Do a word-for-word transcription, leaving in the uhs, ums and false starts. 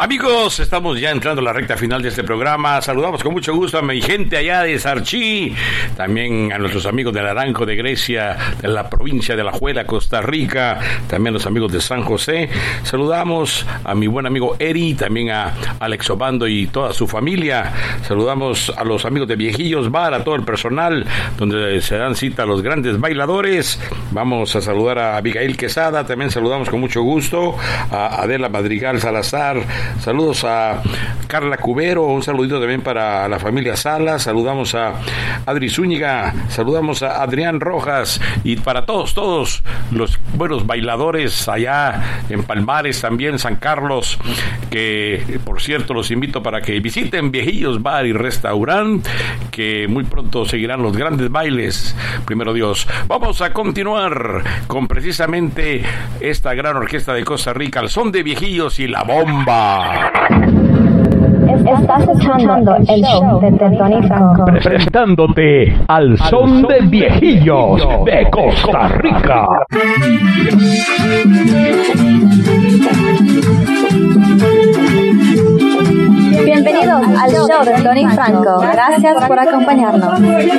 Amigos, estamos ya entrando a la recta final de este programa. Saludamos con mucho gusto a mi gente allá de Sarchí, también a nuestros amigos de Naranjo, de Grecia, de la provincia de Alajuela, Costa Rica, también a los amigos de San José. Saludamos a mi buen amigo Eri, también a Alex Obando y toda su familia. Saludamos a los amigos de Viejillos Bar, a todo el personal, donde se dan cita a los grandes bailadores. Vamos a saludar a Abigail Quesada, también saludamos con mucho gusto a Adela Madrigal Salazar. Saludos a Carla Cubero, un saludito también para la familia Salas, saludamos a Adri Zúñiga, saludamos a Adrián Rojas y para todos, todos los buenos bailadores allá en Palmares, también San Carlos, que por cierto los invito para que visiten Viejillos Bar y Restaurant, que muy pronto seguirán los grandes bailes, primero Dios. Vamos a continuar con precisamente esta gran orquesta de Costa Rica, al son de Viejillos y la Bomba. Estás escuchando el show de Tony Franco. Presentándote al son de Viejillos de Costa Rica. Bienvenidos al show de Tony Franco. Gracias por acompañarnos.